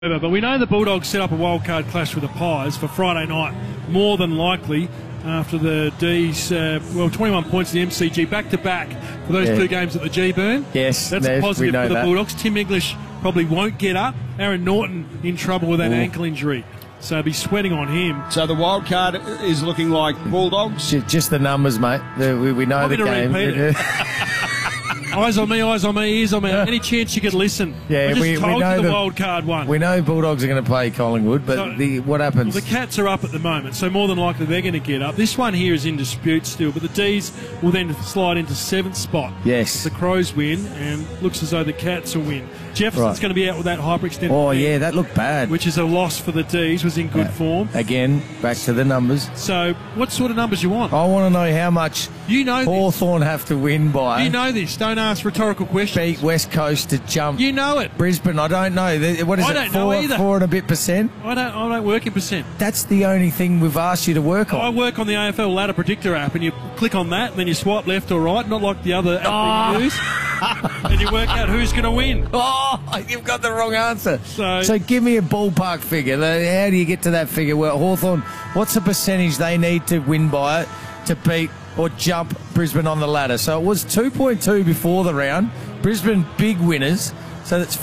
But we know the Bulldogs set up a wildcard clash with the Pies for Friday night, more than likely, after the D's, 21 points in the MCG, back-to-back for those two games at the G-Burn. Yes, that's a positive for the Bulldogs. Tim English probably won't get up. Aaron Norton in trouble with that ankle injury, so be sweating on him. So the wild card is looking like Bulldogs? Just the numbers, mate. We know the game. Eyes on me, ears on me. Any chance you could listen? Yeah, we told know you the wild card one. We know Bulldogs are going to play Collingwood, but what happens? Well, the Cats are up at the moment, so more than likely they're going to get up. This one here is in dispute still, but the D's will then slide into 7th spot. Yes. The Crows win, and looks as though the Cats will win. Jefferson's going to be out with that hyperextended yeah, that looked bad. Which is a loss for the D's, was in good form. Again, back to the numbers. So, what sort of numbers you want? I want to know how much Hawthorn have to win by. You know this. Don't ask rhetorical questions. Beat West Coast to jump. You know it. Brisbane, I don't know. What is I it? don't know either. 4 and a bit percent? I don't work in percent. That's the only thing we've asked you to work on. I work on the AFL Ladder Predictor app, and you click on that, and then you swipe left or right, not like the other app that you use. And you work out who's going to win. Oh, you've got the wrong answer. So give me a ballpark figure. How do you get to that figure? Well, Hawthorn, what's the percentage they need to win by it to beat or jump Brisbane on the ladder? So it was 2.2 before the round. Brisbane big winners. So that's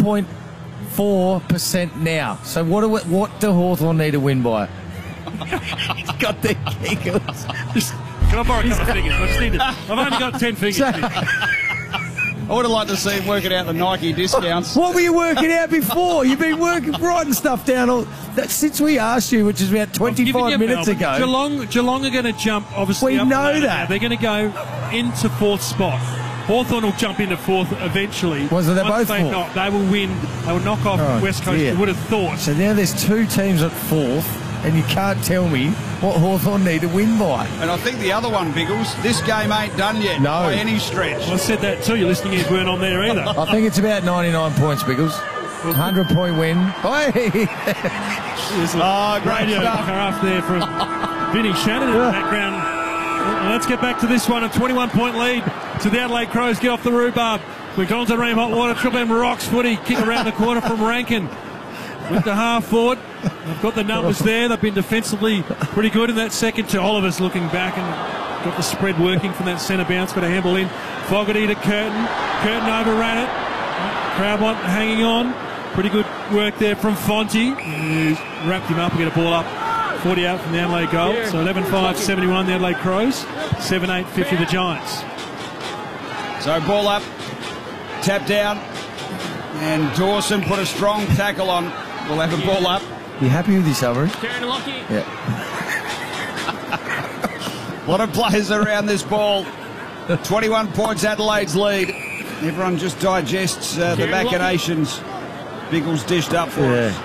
4.4% now. So what do Hawthorn need to win by? He's got the giggles. Can I borrow a couple of figures? I've only got 10 figures. I would have liked to see him working out the Nike discounts. What were you working out before? You've been writing stuff down since we asked you, which is about 25 minutes ago. Geelong are going to jump, obviously. We know that. They're going to go into 4th spot. Hawthorn will jump into 4th eventually. They're both 4th? They will win. They will knock off West Coast. You would have thought. So now there's 2 teams at 4th, and you can't tell me what Hawthorn need to win by. And I think the other one, Biggles, this game ain't done yet by any stretch. Well, I said that too. Your listening ears weren't on there either. I think it's about 99 points, Biggles. 100-point win. Great stuff there from Vinny Shannon in the background. Well, let's get back to this one. A 21-point lead to the Adelaide Crows. Get off the rhubarb. We've gone to Ream Hot Water. Triple M Rocks footy. Kick around the corner from Rankin. With the half forward. They've got the numbers there. They've been defensively pretty good in that second. To Oliver's looking back and got the spread working from that centre bounce. Got a handball in. Fogarty to Curtin. Curtin overran it. Crowbont hanging on. Pretty good work there from Fonte. Who's wrapped him up and get a ball up. 40 out from the Adelaide goal. So 11-5-71 the Adelaide Crows. 7-8-50 the Giants. So ball up. Tap down. And Dawson put a strong tackle on. We'll have a ball up. You happy with your summary? Yeah. A lot of players around this ball. 21 points Adelaide's lead. Everyone just digests the machinations Biggles dished up for us.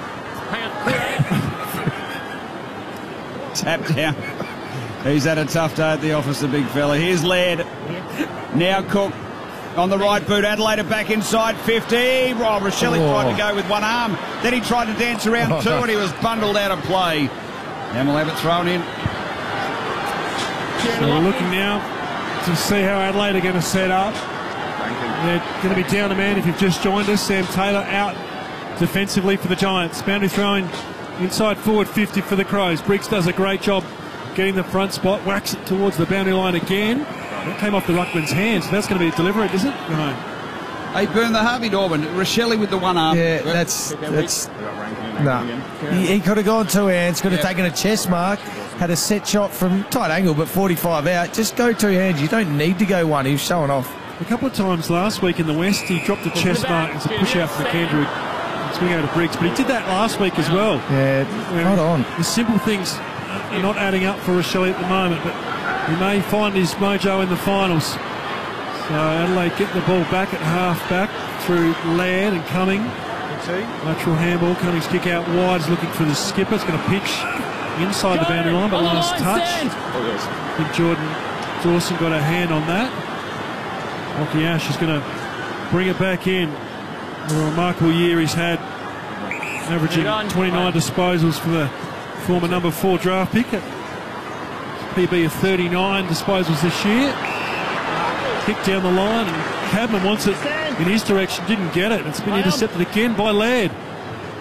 Tap down. He's had a tough day at the office, the big fella. Here's Laird. Now Cook. On the right boot, Adelaide are back inside 50. Rochelle tried to go with one arm. Then he tried to dance around 2 and he was bundled out of play. And we'll have it thrown in. So we're looking now to see how Adelaide are going to set up. They're going to be down a man if you've just joined us. Sam Taylor out defensively for the Giants. Boundary throwing inside forward 50 for the Crows. Briggs does a great job getting the front spot. Whacks it towards the boundary line again. That came off the ruckman's hands. So that's going to be deliberate, is it? No. Hey, burn the Harvey Norman. Rochelle with the one arm. Yeah, that's no. He could have gone 2 hands, could have taken a chest mark, had a set shot from tight angle, but 45 out. Just go 2 hands. You don't need to go 1. He was showing off. A couple of times last week in the West, he dropped a chest mark as a push out for McAndrew. Swing out to Briggs, but he did that last week as well. Yeah, hold on. The simple things are not adding up for Rochelle at the moment, but he may find his mojo in the finals. So Adelaide get the ball back at half-back through Laird and Cumming. Lateral handball. Cummings kick out wide. Is looking for the skipper. It's going to pitch inside the boundary line, but last touch. I think Jordan Dawson got a hand on that. Lachie Ash is going to bring it back in. A remarkable year he's had, averaging 29 disposals for the former number 4 draft pick. PB of 39 disposals this year. Kick down the line, and Cadman wants it in his direction, didn't get it. It's been intercepted again by Laird.